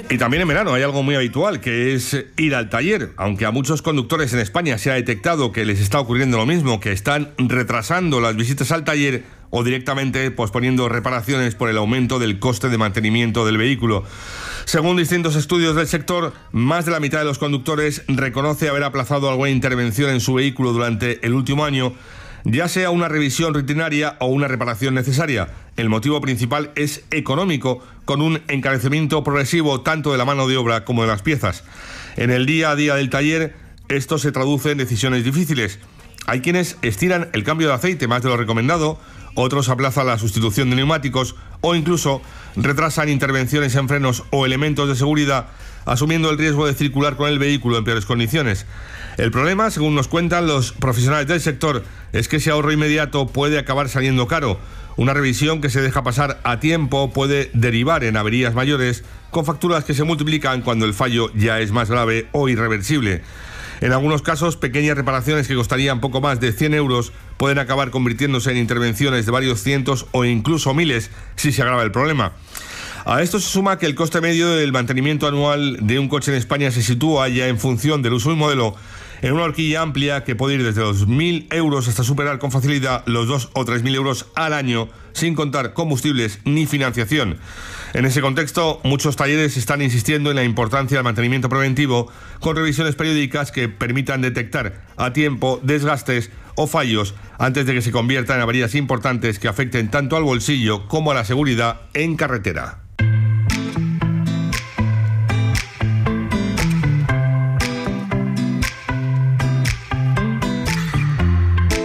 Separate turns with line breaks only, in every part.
Y también en verano hay algo muy habitual, que es ir al taller. Aunque a muchos conductores en España se ha detectado que les está ocurriendo lo mismo, que están retrasando las visitas al taller o directamente posponiendo reparaciones por el aumento del coste de mantenimiento del vehículo. Según distintos estudios del sector, más de la mitad de los conductores reconoce haber aplazado alguna intervención en su vehículo durante el último año, ya sea una revisión rutinaria o una reparación necesaria. El motivo principal es económico, con un encarecimiento progresivo tanto de la mano de obra como de las piezas. En el día a día del taller, esto se traduce en decisiones difíciles. Hay quienes estiran el cambio de aceite más de lo recomendado, otros aplazan la sustitución de neumáticos o incluso retrasan intervenciones en frenos o elementos de seguridad, asumiendo el riesgo de circular con el vehículo en peores condiciones. El problema, según nos cuentan los profesionales del sector, es que ese ahorro inmediato puede acabar saliendo caro. Una revisión que se deja pasar a tiempo puede derivar en averías mayores, con facturas que se multiplican cuando el fallo ya es más grave o irreversible. En algunos casos, pequeñas reparaciones que costarían poco más de 100 euros pueden acabar convirtiéndose en intervenciones de varios cientos o incluso miles si se agrava el problema. A esto se suma que el coste medio del mantenimiento anual de un coche en España se sitúa, ya en función del uso y modelo, en una horquilla amplia que puede ir desde los 1.000 euros hasta superar con facilidad los 2.000 o 3.000 euros al año, sin contar combustibles ni financiación. En ese contexto, muchos talleres están insistiendo en la importancia del mantenimiento preventivo, con revisiones periódicas que permitan detectar a tiempo desgastes o fallos antes de que se conviertan en averías importantes que afecten tanto al bolsillo como a la seguridad en carretera.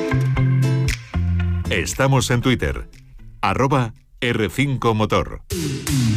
Estamos en Twitter, @R5Motor.